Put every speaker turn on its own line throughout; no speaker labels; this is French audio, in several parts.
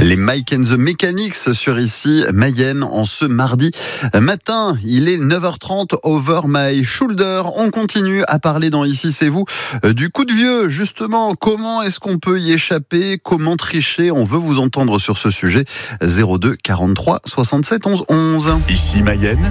Les Mike and the Mechanics sur ici Mayenne en ce mardi matin. Il est 9h30 over my shoulder. On continue à parler dans Ici c'est vous du coup de vieux. Justement, comment est-ce qu'on peut y échapper? Comment tricher? On veut vous entendre sur ce sujet. 02 43 67 11 11.
Ici Mayenne,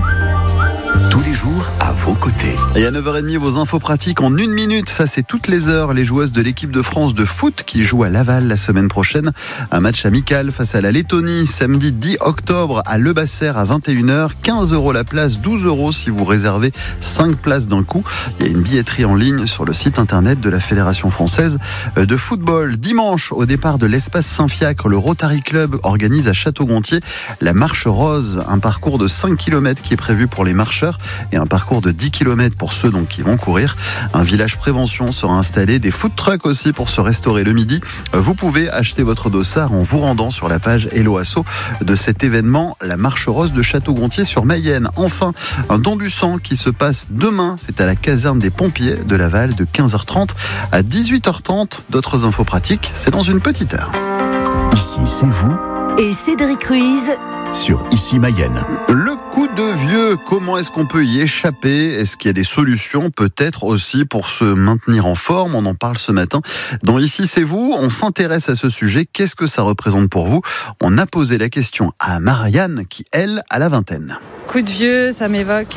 tous les jours à vos côtés.
Et à 9h30, vos infos pratiques en 1 minute. Ça, c'est toutes les heures. Les joueuses de l'équipe de France de foot qui jouent à Laval la semaine prochaine. Un match amical face à la Lettonie, samedi 10 octobre à Le Basser à 21h. 15 € la place, 12 € si vous réservez 5 places d'un coup. Il y a une billetterie en ligne sur le site internet de la Fédération française de football. Dimanche, au départ de l'espace Saint-Fiacre, le Rotary Club organise à Château-Gontier la Marche Rose, un parcours de 5 km qui est prévu pour les marcheurs et un parcours de 10 km pour ceux donc qui vont courir. Un village prévention sera installé, des food trucks aussi pour se restaurer le midi. Vous pouvez acheter votre dossard en vous rendant sur la page Hello Asso de cet événement, la Marche Rose de Château-Gontier sur Mayenne. Enfin, un don du sang qui se passe demain, c'est à la caserne des pompiers de Laval de 15h30 à 18h30. D'autres infos pratiques, c'est dans une petite heure.
Ici c'est vous
et Cédric Ruiz
sur Ici Mayenne.
Le coup de vieux, comment est-ce qu'on peut y échapper? Est-ce qu'il y a des solutions peut-être aussi pour se maintenir en forme? On en parle ce matin dans Ici c'est vous. On s'intéresse à ce sujet. Qu'est-ce que ça représente pour vous? On a posé la question à Marianne qui, elle, a la vingtaine.
Coup de vieux, ça m'évoque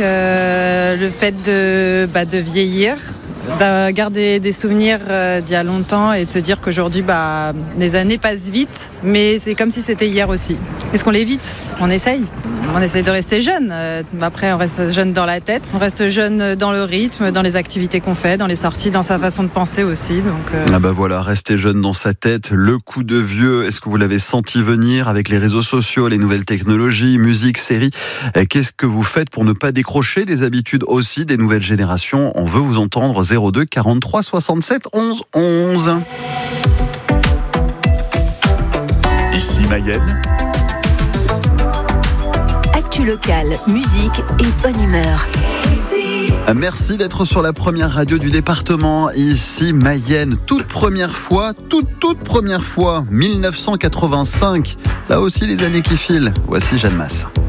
le fait de vieillir, de garder des souvenirs d'il y a longtemps et de se dire qu'aujourd'hui, les années passent vite, mais c'est comme si c'était hier aussi. Est-ce qu'on l'évite? On essaye de rester jeune. Après, on reste jeune dans la tête, on reste jeune dans le rythme, dans les activités qu'on fait, dans les sorties, dans sa façon de penser aussi. Donc,
voilà, rester jeune dans sa tête. Le coup de vieux, est-ce que vous l'avez senti venir avec les réseaux sociaux, les nouvelles technologies, musique, séries? Qu'est-ce que vous faites pour ne pas décrocher des habitudes aussi des nouvelles générations? On veut vous entendre. 02 43 67 11 11.
Ici Mayenne,
actu locale, musique et bonne humeur.
Merci d'être sur la première radio du département. Ici Mayenne, toute première fois, 1985. Là aussi les années qui filent. Voici Jeanne Masse.